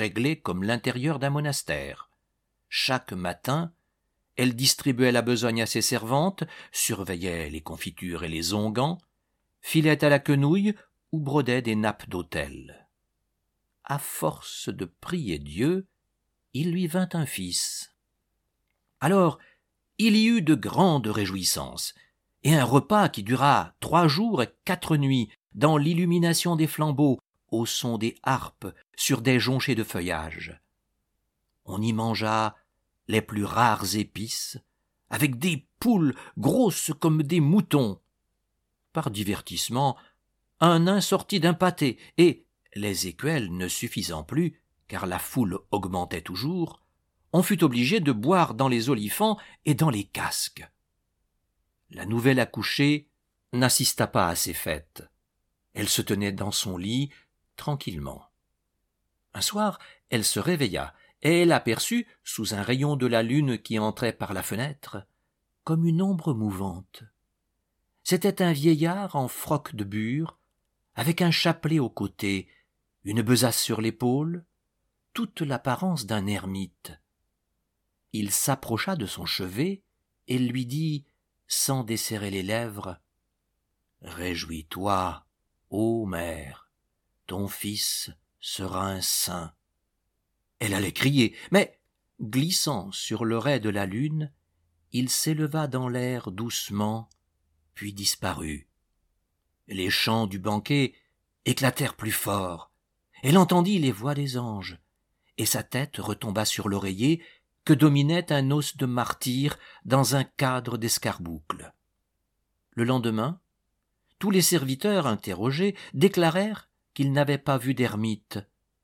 réglée comme l'intérieur d'un monastère. Chaque matin, elle distribuait la besogne à ses servantes, surveillait les confitures et les onguents, filait à la quenouille ou brodait des nappes d'autel. À force de prier Dieu, il lui vint un fils. Alors, il y eut de grandes réjouissances, et un repas qui dura 3 jours et 4 nuits, dans l'illumination des flambeaux, au son des harpes, sur des jonchés de feuillage. On y mangea les plus rares épices, avec des poules grosses comme des moutons. Par divertissement, un nain sortit d'un pâté, et, les écuelles ne suffisant plus, car la foule augmentait toujours, on fut obligé de boire dans les olifants et dans les casques. La nouvelle accouchée n'assista pas à ces fêtes. Elle se tenait dans son lit, tranquillement. Un soir, elle se réveilla, et elle aperçut, sous un rayon de la lune qui entrait par la fenêtre, comme une ombre mouvante. C'était un vieillard en froc de bure, avec un chapelet au côté, une besace sur l'épaule, toute l'apparence d'un ermite. Il s'approcha de son chevet et lui dit, sans desserrer les lèvres, « Réjouis-toi, ô mère, ton fils sera un saint. » Elle allait crier, mais, glissant sur le rais de la lune, il s'éleva dans l'air doucement, puis disparut. Les chants du banquet éclatèrent plus fort. Elle entendit les voix des anges, et sa tête retomba sur l'oreiller que dominait un os de martyr dans un cadre d'escarboucles. Le lendemain, tous les serviteurs interrogés déclarèrent qu'ils n'avaient pas vu d'ermite.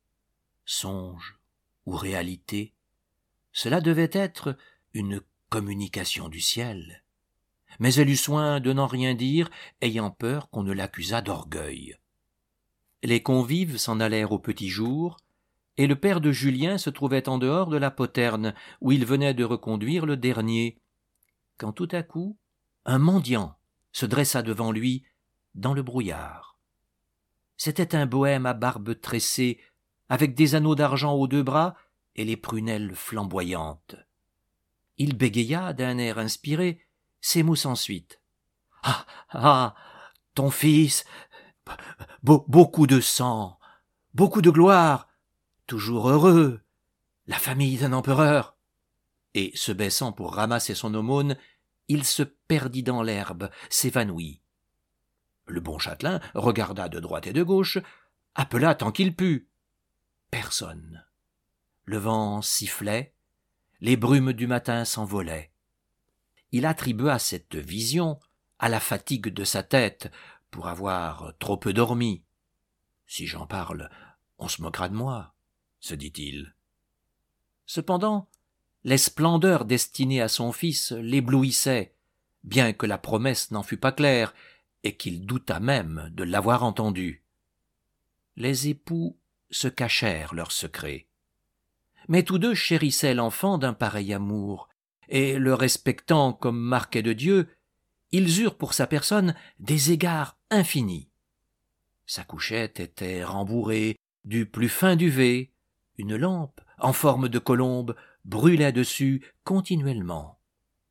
Songe ou réalité, cela devait être une communication du ciel. Mais elle eut soin de n'en rien dire, ayant peur qu'on ne l'accusât d'orgueil. Les convives s'en allèrent au petit jour, et le père de Julien se trouvait en dehors de la poterne, où il venait de reconduire le dernier, quand tout à coup, un mendiant se dressa devant lui dans le brouillard. C'était un bohème à barbe tressée, avec des anneaux d'argent aux 2 bras et les prunelles flamboyantes. Il bégaya d'un air inspiré ces mots sans suite. « Ah, ah, ton fils, beaucoup de sang, beaucoup de gloire, toujours heureux, la famille d'un empereur. » Et, se baissant pour ramasser son aumône, il se perdit dans l'herbe, s'évanouit. Le bon châtelain regarda de droite et de gauche, appela tant qu'il put. Personne. Le vent sifflait, les brumes du matin s'envolaient. Il attribua cette vision à la fatigue de sa tête, pour avoir trop peu dormi. « Si j'en parle, on se moquera de moi, » se dit-il. Cependant, les splendeurs destinées à son fils l'éblouissaient, bien que la promesse n'en fût pas claire, et qu'il doutât même de l'avoir entendue. Les époux se cachèrent leurs secrets. Mais tous deux chérissaient l'enfant d'un pareil amour, et, le respectant comme marquet de Dieu, ils eurent pour sa personne des égards infinis. Sa couchette était rembourrée du plus fin duvet, une lampe, en forme de colombe, brûlait dessus continuellement.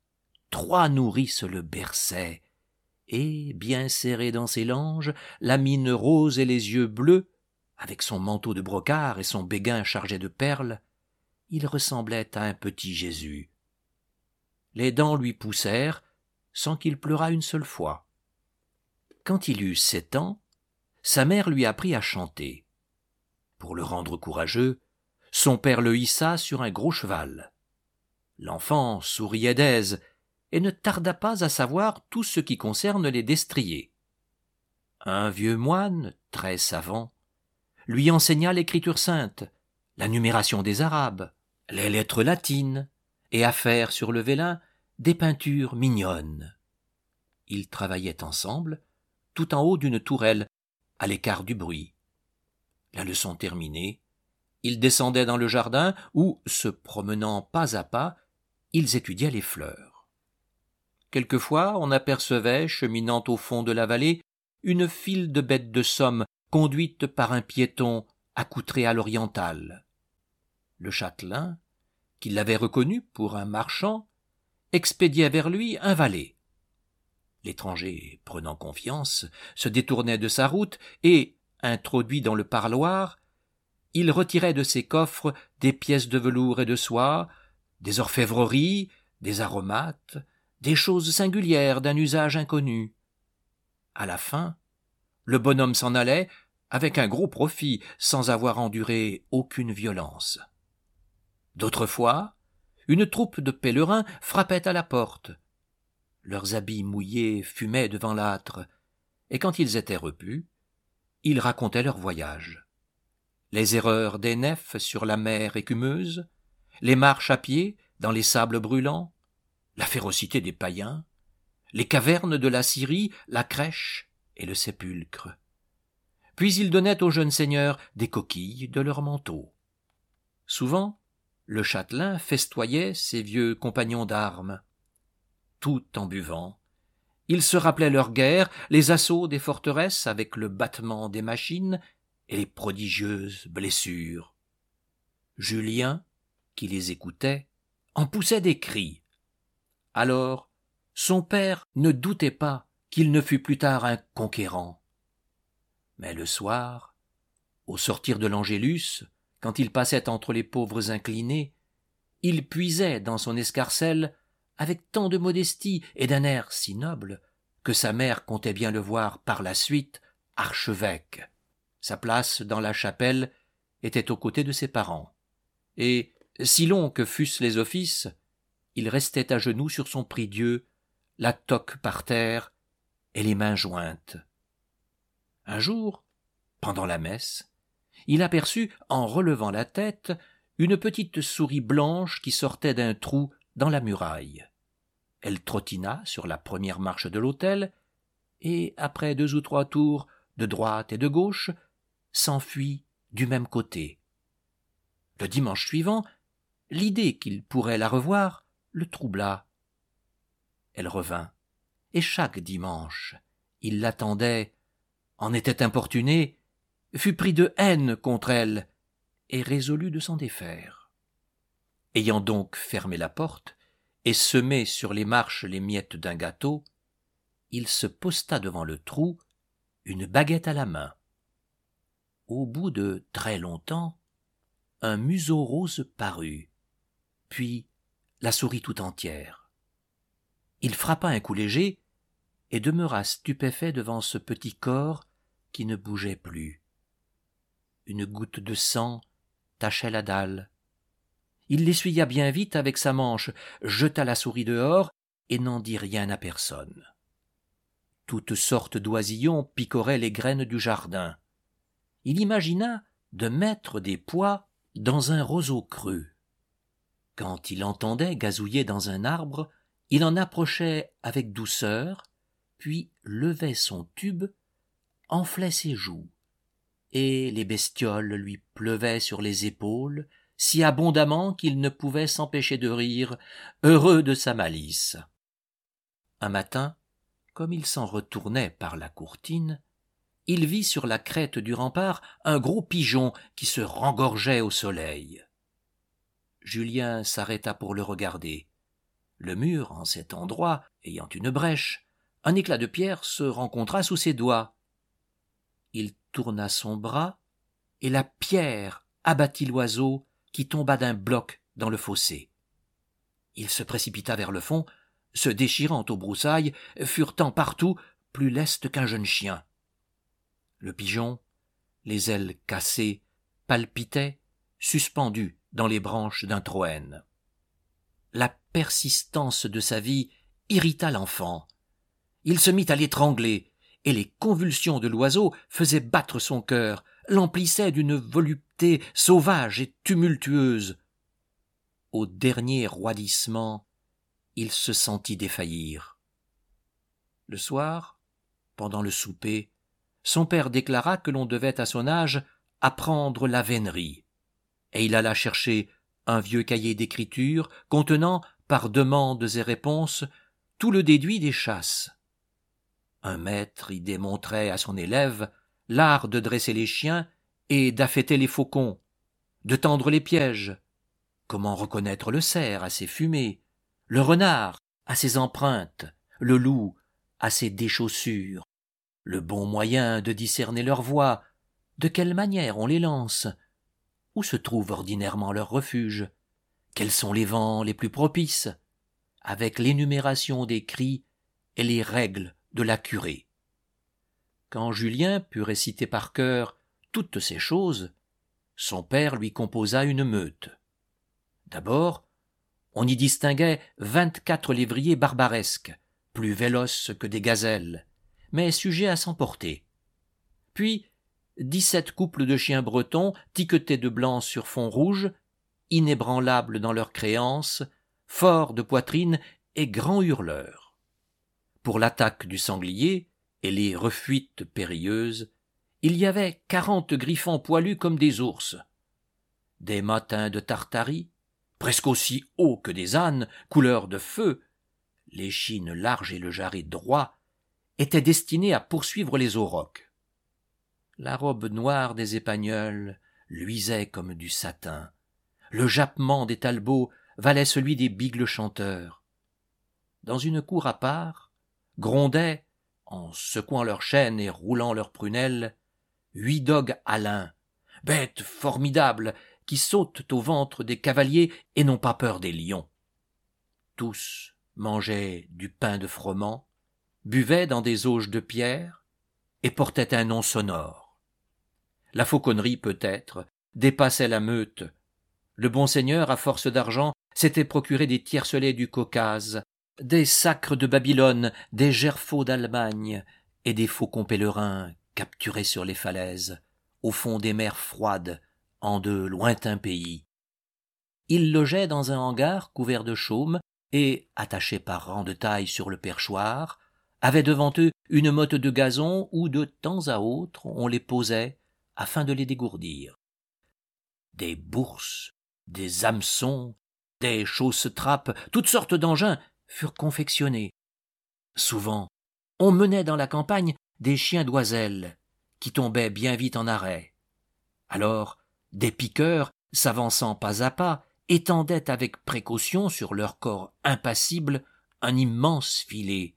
3 nourrices le berçaient, et, bien serré dans ses langes, la mine rose et les yeux bleus, avec son manteau de brocart et son béguin chargé de perles, il ressemblait à un petit Jésus. Les dents lui poussèrent, sans qu'il pleurât une seule fois. Quand il eut 7 ans, sa mère lui apprit à chanter. Pour le rendre courageux, son père le hissa sur un gros cheval. L'enfant souriait d'aise, et ne tarda pas à savoir tout ce qui concerne les destriers. Un vieux moine, très savant, lui enseigna l'écriture sainte, la numération des Arabes, les lettres latines, et à faire sur le vélin des peintures mignonnes. Ils travaillaient ensemble, tout en haut d'une tourelle, à l'écart du bruit. La leçon terminée, ils descendaient dans le jardin où, se promenant pas à pas, ils étudiaient les fleurs. Quelquefois, on apercevait, cheminant au fond de la vallée, une file de bêtes de somme conduite par un piéton accoutré à l'orientale. Le châtelain, qui l'avait reconnu pour un marchand, expédiait vers lui un valet. L'étranger, prenant confiance, se détournait de sa route et, introduit dans le parloir, il retirait de ses coffres des pièces de velours et de soie, des orfèvreries, des aromates, des choses singulières d'un usage inconnu. À la fin, le bonhomme s'en allait avec un gros profit, sans avoir enduré aucune violence. D'autres fois, une troupe de pèlerins frappait à la porte. Leurs habits mouillés fumaient devant l'âtre, et quand ils étaient repus, ils racontaient leur voyage. Les erreurs des nefs sur la mer écumeuse, les marches à pied dans les sables brûlants, la férocité des païens, les cavernes de la Syrie, la crèche et le sépulcre. Puis ils donnaient aux jeunes seigneurs des coquilles de leurs manteaux. Souvent, le châtelain festoyait ses vieux compagnons d'armes. Tout en buvant, ils se rappelaient leurs guerres, les assauts des forteresses avec le battement des machines et les prodigieuses blessures. Julien, qui les écoutait, en poussait des cris. Alors, son père ne doutait pas qu'il ne fût plus tard un conquérant. Mais le soir, au sortir de l'Angélus, quand il passait entre les pauvres inclinés, il puisait dans son escarcelle avec tant de modestie et d'un air si noble que sa mère comptait bien le voir par la suite archevêque. Sa place dans la chapelle était aux côtés de ses parents, et, si longs que fussent les offices, il restait à genoux sur son prie-dieu, la toque par terre et les mains jointes. Un jour, pendant la messe, il aperçut, en relevant la tête, une petite souris blanche qui sortait d'un trou dans la muraille. Elle trottina sur la première marche de l'autel, et, après 2 ou 3 tours de droite et de gauche, s'enfuit du même côté. Le dimanche suivant, l'idée qu'il pourrait la revoir le troubla. Elle revint, et chaque dimanche, il l'attendait, en était importuné, fut pris de haine contre elle, et résolut de s'en défaire. Ayant donc fermé la porte, et semé sur les marches les miettes d'un gâteau, il se posta devant le trou, une baguette à la main. Au bout de très longtemps, un museau rose parut, puis la souris tout entière. Il frappa un coup léger et demeura stupéfait devant ce petit corps qui ne bougeait plus. Une goutte de sang tachait la dalle. Il l'essuya bien vite avec sa manche, jeta la souris dehors et n'en dit rien à personne. Toutes sortes d'oisillons picoraient les graines du jardin. Il imagina de mettre des pois dans un roseau creux. Quand il entendait gazouiller dans un arbre, il en approchait avec douceur, puis levait son tube, enflait ses joues, et les bestioles lui pleuvaient sur les épaules si abondamment qu'il ne pouvait s'empêcher de rire, heureux de sa malice. Un matin, comme il s'en retournait par la courtine, il vit sur la crête du rempart un gros pigeon qui se rengorgeait au soleil. Julien s'arrêta pour le regarder. Le mur, en cet endroit, ayant une brèche, un éclat de pierre se rencontra sous ses doigts. Il tourna son bras, et la pierre abattit l'oiseau qui tomba d'un bloc dans le fossé. Il se précipita vers le fond, se déchirant aux broussailles, furetant partout, plus leste qu'un jeune chien. Le pigeon, les ailes cassées, palpitait, suspendu dans les branches d'un troène. La persistance de sa vie irrita l'enfant. Il se mit à l'étrangler, et les convulsions de l'oiseau faisaient battre son cœur, l'emplissaient d'une volupté sauvage et tumultueuse. Au dernier roidissement, il se sentit défaillir. Le soir, pendant le souper, son père déclara que l'on devait à son âge apprendre la vénerie, et il alla chercher un vieux cahier d'écriture contenant, par demandes et réponses, tout le déduit des chasses. Un maître y démontrait à son élève l'art de dresser les chiens et d'affêter les faucons, de tendre les pièges, Comment reconnaître le cerf à ses fumées, le renard à ses empreintes, le loup à ses déchaussures, le bon moyen de discerner leur voix, de quelle manière on les lance, où se trouve ordinairement leur refuge, quels sont les vents les plus propices, avec l'énumération des cris et les règles de la curée. Quand Julien put réciter par cœur toutes ces choses, son père lui composa une meute. D'abord, on y distinguait 24 lévriers barbaresques, plus véloces que des gazelles, mais sujets à s'emporter. Puis 17 couples de chiens bretons tiquetés de blanc sur fond rouge, inébranlables dans leurs créances, forts de poitrine et grands hurleurs. Pour l'attaque du sanglier et les refuites périlleuses, il y avait 40 griffons poilus comme des ours. Des mâtins de Tartarie, presque aussi hauts que des ânes, couleur de feu, l'échine large et le jarret droit, étaient destinés à poursuivre les aurochs. La robe noire des épagnols luisait comme du satin. Le jappement des talbots valait celui des bigles chanteurs. Dans une cour à part, grondaient, en secouant leurs chaînes et roulant leurs prunelles, 8 dogues alins, bêtes formidables qui sautent au ventre des cavaliers et n'ont pas peur des lions. Tous mangeaient du pain de froment, buvaient dans des auges de pierre et portaient un nom sonore. La fauconnerie, peut-être, dépassait la meute. Le bon seigneur, à force d'argent, s'était procuré des tiercelets du Caucase, des sacres de Babylone, des gerfauds d'Allemagne et des faucons pèlerins capturés sur les falaises, au fond des mers froides, en de lointains pays. Ils logeaient dans un hangar couvert de chaume et, attachés par rang de taille sur le perchoir, avaient devant eux une motte de gazon où de temps à autre on les posait afin de les dégourdir. Des bourses, des hameçons, des chausses-trappes, toutes sortes d'engins furent confectionnés. Souvent, on menait dans la campagne des chiens d'oiselle qui tombaient bien vite en arrêt. Alors, des piqueurs, s'avançant pas à pas, étendaient avec précaution sur leur corps impassible un immense filet.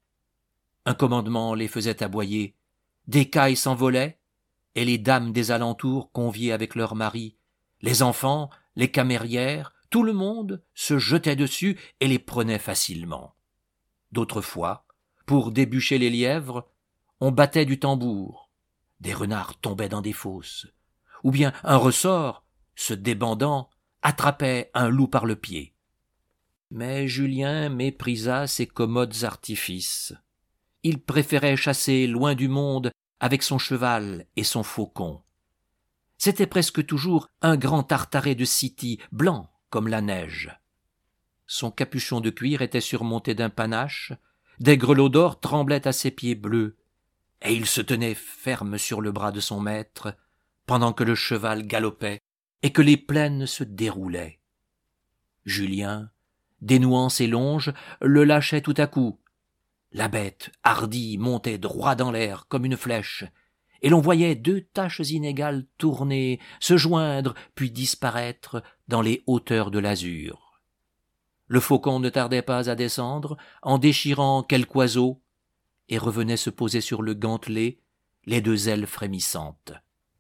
Un commandement les faisait aboyer, des cailles s'envolaient, et les dames des alentours conviées avec leurs maris, les enfants, les camérières, tout le monde se jetait dessus et les prenait facilement. D'autres fois, pour débûcher les lièvres, on battait du tambour, des renards tombaient dans des fosses, ou bien un ressort, se débandant, attrapait un loup par le pied. Mais Julien méprisa ces commodes artifices. Il préférait chasser loin du monde avec son cheval et son faucon. C'était presque toujours un grand Tartaret de City, blanc comme la neige. Son capuchon de cuir était surmonté d'un panache, des grelots d'or tremblaient à ses pieds bleus, et il se tenait ferme sur le bras de son maître, pendant que le cheval galopait et que les plaines se déroulaient. Julien, dénouant ses longes, le lâchait tout à coup. La bête, hardie, montait droit dans l'air comme une flèche, et l'on voyait 2 taches inégales tourner, se joindre, puis disparaître dans les hauteurs de l'azur. Le faucon ne tardait pas à descendre, en déchirant quelque oiseau, et revenait se poser sur le gantelet, les 2 ailes frémissantes.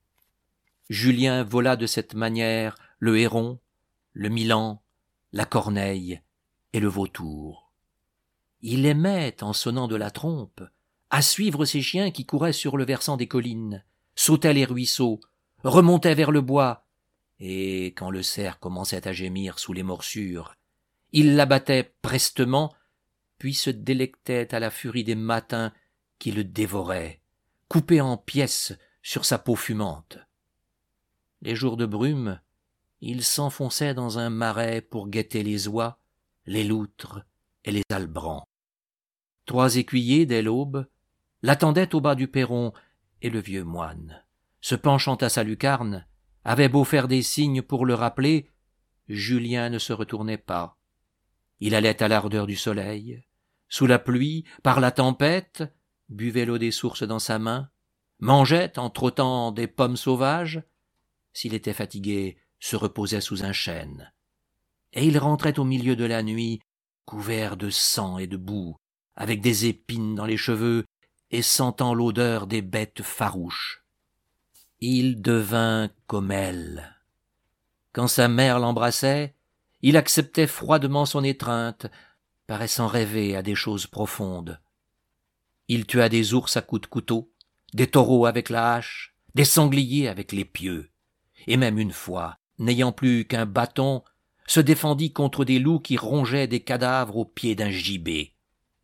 Julien vola de cette manière le héron, le milan, la corneille et le vautour. Il aimait, en sonnant de la trompe, à suivre ces chiens qui couraient sur le versant des collines, sautaient les ruisseaux, remontaient vers le bois, et, quand le cerf commençait à gémir sous les morsures, il l'abattait prestement, puis se délectait à la furie des mâtins qui le dévoraient, coupés en pièces sur sa peau fumante. Les jours de brume, il s'enfonçait dans un marais pour guetter les oies, les loutres et les albrans. 3 écuyers, dès l'aube, l'attendaient au bas du perron, et le vieux moine, se penchant à sa lucarne, avait beau faire des signes pour le rappeler, Julien ne se retournait pas. Il allait à l'ardeur du soleil, sous la pluie, par la tempête, buvait l'eau des sources dans sa main, mangeait en trottant des pommes sauvages, s'il était fatigué, se reposait sous un chêne, et il rentrait au milieu de la nuit, couvert de sang et de boue, avec des épines dans les cheveux et sentant l'odeur des bêtes farouches. Il devint comme elle. Quand sa mère l'embrassait, il acceptait froidement son étreinte, paraissant rêver à des choses profondes. Il tua des ours à coups de couteau, des taureaux avec la hache, des sangliers avec les pieux, et même une fois, n'ayant plus qu'un bâton, se défendit contre des loups qui rongeaient des cadavres au pied d'un gibet.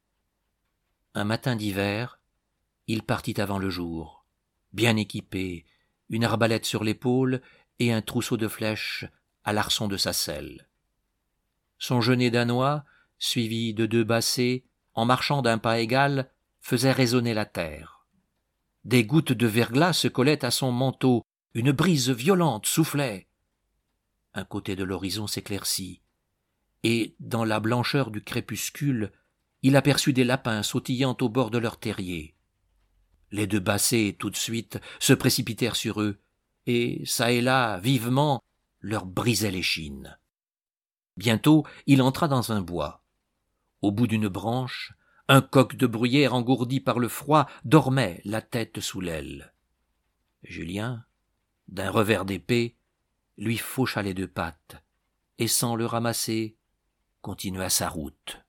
Un matin d'hiver, il partit avant le jour, bien équipé, une arbalète sur l'épaule et un trousseau de flèches à l'arçon de sa selle. Son genêt danois, suivi de 2 bassets, en marchant d'un pas égal, faisait résonner la terre. Des gouttes de verglas se collaient à son manteau, une brise violente soufflait. Un côté de l'horizon s'éclaircit, et, dans la blancheur du crépuscule, il aperçut des lapins sautillant au bord de leur terrier. Les 2 bassets, tout de suite, se précipitèrent sur eux, et, çà et là, vivement, leur brisaient l'échine. Bientôt, il entra dans un bois. Au bout d'une branche, un coq de bruyère engourdi par le froid dormait, la tête sous l'aile. Julien, d'un revers d'épée, lui faucha les 2 pattes, et sans le ramasser, continua sa route.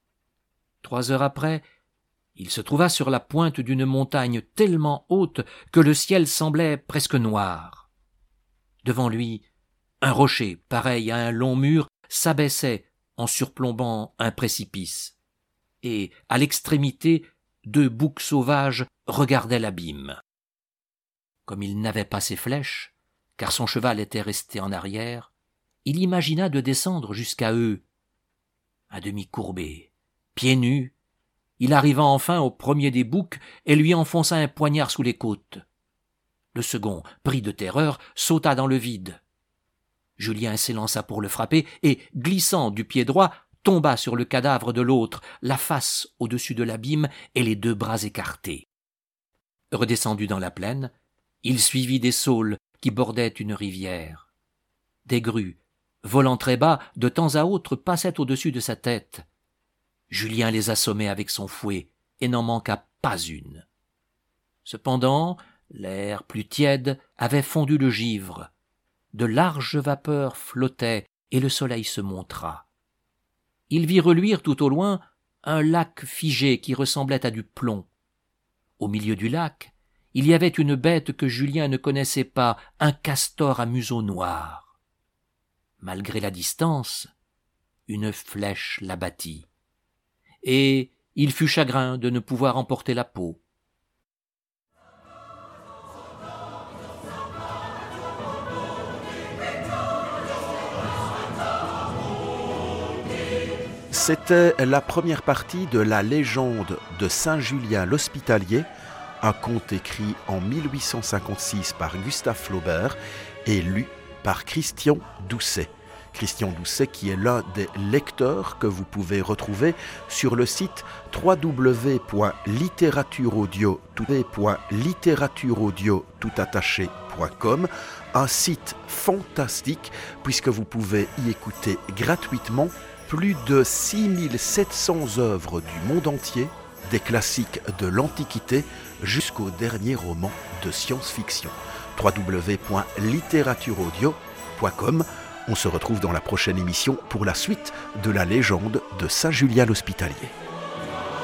3 heures après, il se trouva sur la pointe d'une montagne tellement haute que le ciel semblait presque noir. Devant lui, un rocher, pareil à un long mur, s'abaissait en surplombant un précipice, et, à l'extrémité, 2 boucs sauvages regardaient l'abîme. Comme il n'avait pas ses flèches, car son cheval était resté en arrière, il imagina de descendre jusqu'à eux. À demi courbé, pieds nus, il arriva enfin au premier des boucs et lui enfonça un poignard sous les côtes. Le second, pris de terreur, sauta dans le vide. Julien s'élança pour le frapper et, glissant du pied droit, tomba sur le cadavre de l'autre, la face au-dessus de l'abîme et les 2 bras écartés. Redescendu dans la plaine, il suivit des saules qui bordaient une rivière. Des grues, volant très bas, de temps à autre passaient au-dessus de sa tête. Julien les assommait avec son fouet et n'en manqua pas une. Cependant, l'air plus tiède avait fondu le givre. De larges vapeurs flottaient et le soleil se montra. Il vit reluire tout au loin un lac figé qui ressemblait à du plomb. Au milieu du lac, il y avait une bête que Julien ne connaissait pas, un castor à museau noir. Malgré la distance, une flèche l'abattit, et il fut chagrin de ne pouvoir emporter la peau. C'était la première partie de la légende de Saint Julien l'Hospitalier, un conte écrit en 1856 par Gustave Flaubert et lu par Christian Doucet. Christian Doucet qui est l'un des lecteurs que vous pouvez retrouver sur le site www.littérature-audio-toutattaché.com, un site fantastique puisque vous pouvez y écouter gratuitement plus de 6700 œuvres du monde entier, des classiques de l'Antiquité jusqu'au dernier roman de science-fiction. www.littérature-audio.com. On se retrouve dans la prochaine émission pour la suite de la légende de Saint Julien l'Hospitalier.